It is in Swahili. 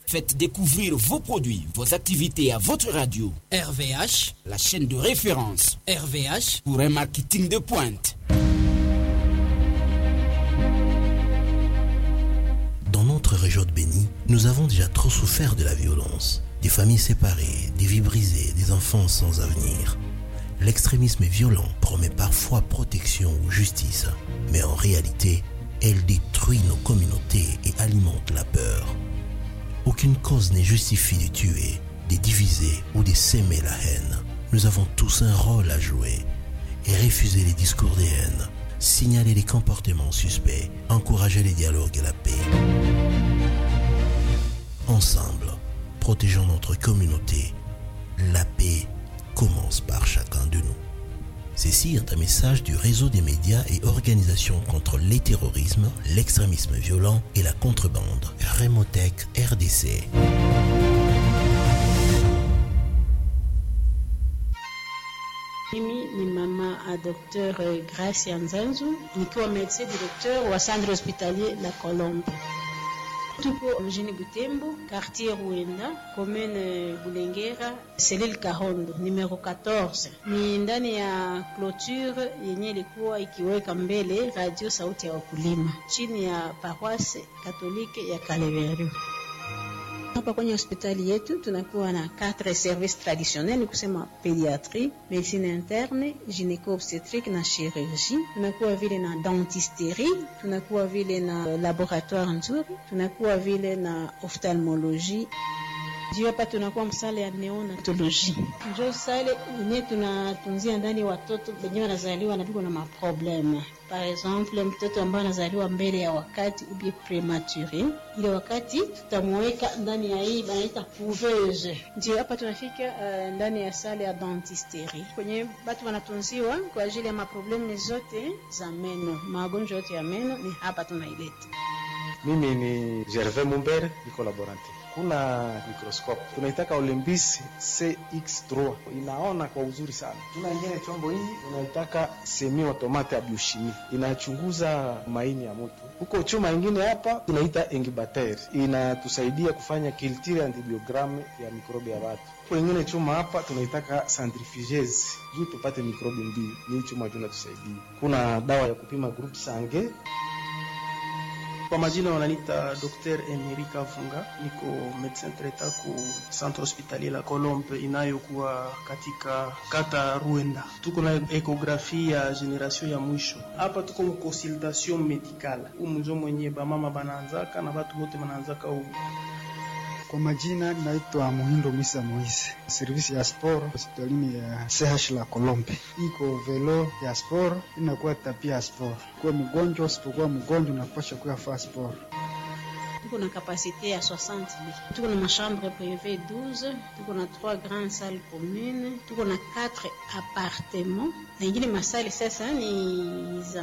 Faites découvrir vos produits, vos activités à votre radio. RVH, la chaîne de référence. RVH, pour un marketing de pointe. Dans notre région de Béni, nous avons déjà trop souffert de la violence. Des familles séparées, des vies brisées, des enfants sans avenir. L'extrémisme violent promet parfois protection ou justice, mais en réalité, elle détruit nos communautés et alimente la peur. Aucune cause n'est justifiée de tuer, de diviser ou de s'aimer la haine. Nous avons tous un rôle à jouer et refuser les discours de haine, signaler les comportements suspects, encourager les dialogues et la paix. Ensemble, protégeons notre communauté. La paix commence par chacun de nous. Ceci est un message du réseau des médias et organisations contre les terrorismes, l'extrémisme violent et la contrebande. Remotech RDC. Mimi ni mama a Dr. Gracia Nzanzu, nikiwa médecin directeur wa centre hospitalier La Colombe. Tuko mjini Butembo, quartier Ruenda, commune Bulengera, cellule Kahondo, numero 14. Ni ndani ya clôture yenye ilikuwa ikiweka mbele radio sauti ya wakulima, chini ya paroisse katolike ya Kaleveru. Hapa kwenye hospitali yetu tunakuwa na 4 services traditionnels, ni kusema pédiatrie, médecine interne, gynéco-obstétrique na chirurgie. Tunakuwa vile na dentisterie, tunakuwa vile na laboratoire nzuri, tunakuwa vile na ophtalmologie. Ndio hapa tunakuwa msale ya neonatologie. Ndio sale yenye tunatunzia ndani watoto wenye wanazaliwa na biko na maprobleme. Par exemple, mtoto ambaye anazaliwa mbele ya wakati ou bien prématuré, ile wakati tutamweka ndani ya hii banaita couveuse. Ndio hapa tunafika ndani ya sale ya dentisterie, kwenye watu wanatunziwa kwa ajili ya maprobleme zote za meno, magonjwa yote ya meno ni hapa tunaileta. Mimi ni Gervais Mumbere, niko laborante. Kuna microscope tunaitaka Olympus CX3, inaona kwa uzuri sana. Tuna ingine chombo hii tunaitaka semi automate ya biochimie, inachunguza maini ya mtu. Huko chuma ingine hapa tunaita incubator, inatusaidia kufanya culture antibiogram ya mikrobi ya watu. Huko ingine chuma hapa tunaitaka centrifugeuse, juu tupate mikrobi mbili. Ni chuma tunatusaidia. Kuna dawa ya kupima group sange. Kwa majina wananiita Dr. Emerika Funga, niko médecin traitant ku centre hospitalier La Colombe inayokuwa katika kata Ruenda. Tuko na ekografi ya generation ya mwisho. Hapa tuko mu consultation medicale. Umzo mwenye ba mama banaanzaka na watu wote banaanzaka huko. Kwa majina naitwa Muhindo Misa Moise. Servisi ya sport hospitalini ya CH La Colombe. Iko velo ya sport, inakuwa tapia ya sport. Kwa mgonjwa, usipokuwa mgonjwa unapaswa kuwa fast sport. Tuko na capacité ya 60 lits. Tuko na chambre privée 12, tuko na 3 grandes salles communes, tuko na 4 appartements. Na ingine masali sasa ni za